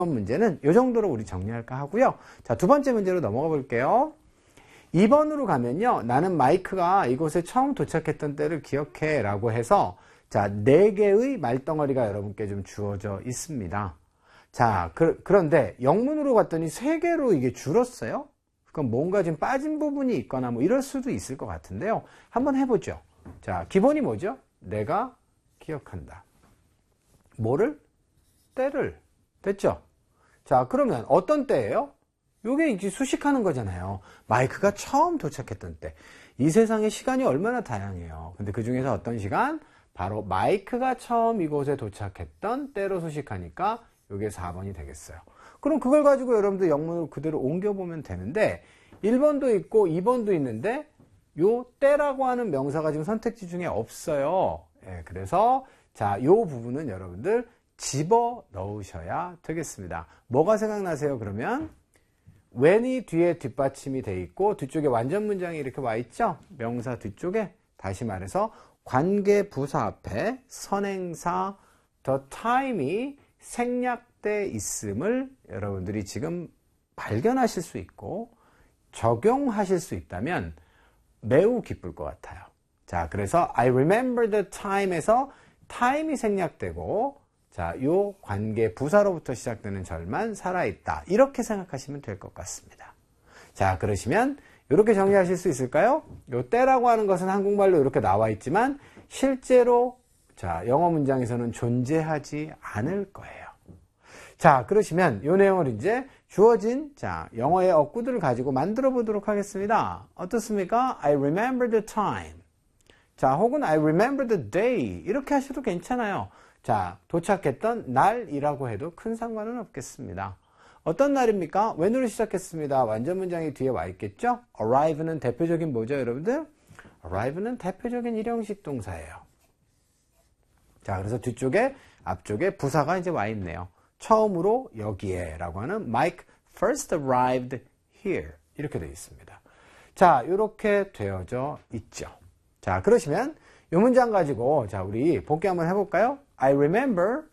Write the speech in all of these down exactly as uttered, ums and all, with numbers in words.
문제는 이 정도로 우리 정리할까 하고요. 자, 두 번째 문제로 넘어가 볼게요. 이 번으로 가면요. 나는 마이크가 이곳에 처음 도착했던 때를 기억해 라고 해서 자, 네 개의 말덩어리가 여러분께 좀 주어져 있습니다. 자, 그, 그런데 영문으로 갔더니 세 개로 이게 줄었어요. 그럼 뭔가 좀 빠진 부분이 있거나 뭐 이럴 수도 있을 것 같은데요. 한번 해보죠. 자, 기본이 뭐죠? 내가 기억한다. 뭐를? 때를. 됐죠? 자, 그러면 어떤 때예요? 요게 이제 수식하는 거잖아요. 마이크가 처음 도착했던 때. 이 세상의 시간이 얼마나 다양해요. 근데 그 중에서 어떤 시간? 바로 마이크가 처음 이곳에 도착했던 때로 수식하니까 요게 사 번이 되겠어요. 그럼 그걸 가지고 여러분들 영문으로 그대로 옮겨보면 되는데 일 번도 있고 이 번도 있는데 요 때라고 하는 명사가 지금 선택지 중에 없어요. 예, 그래서 자, 요 부분은 여러분들 집어 넣으셔야 되겠습니다. 뭐가 생각나세요? 그러면 when이 뒤에 뒷받침이 돼 있고 뒤쪽에 완전 문장이 이렇게 와 있죠? 명사 뒤쪽에 다시 말해서 관계 부사 앞에 선행사 the time이 생략돼 있음을 여러분들이 지금 발견하실 수 있고 적용하실 수 있다면 매우 기쁠 것 같아요. 자, 그래서 I remember the time에서 time이 생략되고 자, 요 관계 부사로부터 시작되는 절만 살아있다. 이렇게 생각하시면 될 것 같습니다. 자, 그러시면 이렇게 정리하실 수 있을까요? 요 때라고 하는 것은 한국말로 이렇게 나와 있지만 실제로 자, 영어 문장에서는 존재하지 않을 거예요. 자, 그러시면 요 내용을 이제 주어진 자, 영어의 어구들을 가지고 만들어 보도록 하겠습니다. 어떻습니까? I remember the time. 자, 혹은 I remember the day. 이렇게 하셔도 괜찮아요. 자, 도착했던 날이라고 해도 큰 상관은 없겠습니다. 어떤 날입니까? when으로 시작했습니다. 완전 문장이 뒤에 와 있겠죠? arrive는 대표적인 뭐죠, 여러분들? arrive는 대표적인 일형식 동사예요. 자, 그래서 뒤쪽에, 앞쪽에 부사가 이제 와 있네요. 처음으로 여기에 라고 하는 Mike first arrived here. 이렇게 되어 있습니다. 자, 이렇게 되어져 있죠. 자, 그러시면 이 문장 가지고 자, 우리 복귀 한번 해볼까요? I remember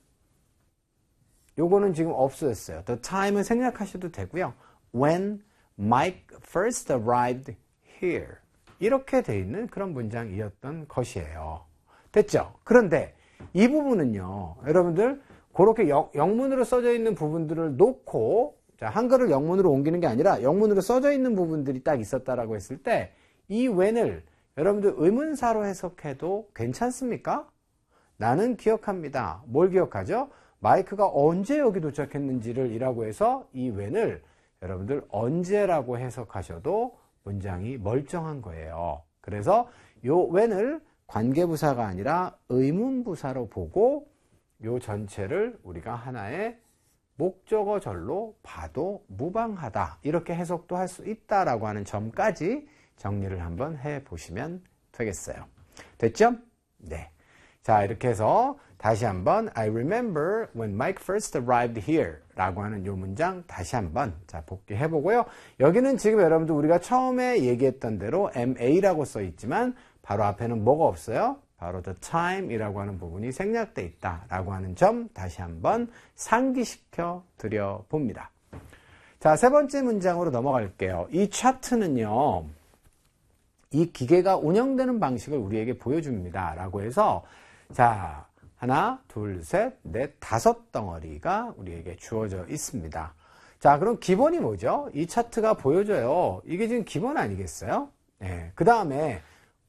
요거는 지금 없어졌어요. The time은 생략하셔도 되고요. When Mike first arrived here 이렇게 돼 있는 그런 문장이었던 것이에요. 됐죠? 그런데 이 부분은요. 여러분들 그렇게 영, 영문으로 써져 있는 부분들을 놓고 자, 한글을 영문으로 옮기는 게 아니라 영문으로 써져 있는 부분들이 딱 있었다라고 했을 때 이 when을 여러분들 의문사로 해석해도 괜찮습니까? 나는 기억합니다. 뭘 기억하죠? 마이크가 언제 여기 도착했는지를 이라고 해서 이 when을 여러분들 언제라고 해석하셔도 문장이 멀쩡한 거예요. 그래서 요 when을 관계부사가 아니라 의문부사로 보고 요 전체를 우리가 하나의 목적어절로 봐도 무방하다. 이렇게 해석도 할 수 있다라고 하는 점까지 정리를 한번 해보시면 되겠어요. 됐죠? 네. 자, 이렇게 해서 다시 한번 I remember when Mike first arrived here 라고 하는 요 문장 다시 한번 자, 복귀해 보고요. 여기는 지금 여러분들 우리가 처음에 얘기했던 대로 엠에이라고 써 있지만 바로 앞에는 뭐가 없어요? 바로 the time 이라고 하는 부분이 생략되어 있다 라고 하는 점 다시 한번 상기시켜 드려 봅니다. 자, 세 번째 문장으로 넘어갈게요. 이 차트는요, 이 기계가 운영되는 방식을 우리에게 보여줍니다. 라고 해서, 자, 하나, 둘, 셋, 넷, 다섯 덩어리가 우리에게 주어져 있습니다. 자, 그럼 기본이 뭐죠? 이 차트가 보여줘요. 이게 지금 기본 아니겠어요? 네. 그 다음에,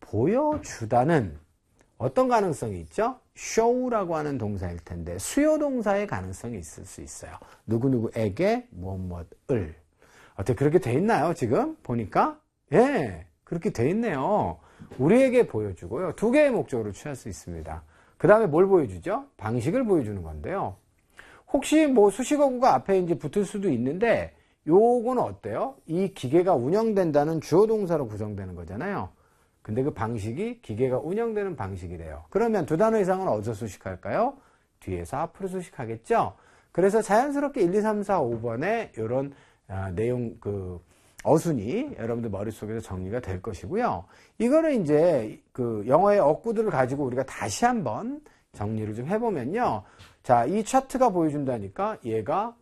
보여주다는 어떤 가능성이 있죠? show라고 하는 동사일 텐데, 수요 동사의 가능성이 있을 수 있어요. 누구누구에게 무엇 무엇을. 어떻게 그렇게 돼 있나요, 지금? 보니까? 예. 그렇게 돼 있네요. 우리에게 보여주고요. 두 개의 목적으로 취할 수 있습니다. 그 다음에 뭘 보여주죠? 방식을 보여주는 건데요. 혹시 뭐 수식어구가 앞에 이제 붙을 수도 있는데, 요거는 어때요? 이 기계가 운영된다는 주어 동사로 구성되는 거잖아요. 근데 그 방식이 기계가 운영되는 방식이래요. 그러면 두 단어 이상은 어디서 수식할까요? 뒤에서 앞으로 수식하겠죠? 그래서 자연스럽게 일, 이, 삼, 사, 오 번에 이런 아, 내용, 그, 어순이 여러분들 머릿속에서 정리가 될 것이고요. 이거는 이제 그 영어의 어구들을 가지고 우리가 다시 한번 정리를 좀 해보면요. 자, 이 차트가 보여준다니까 얘가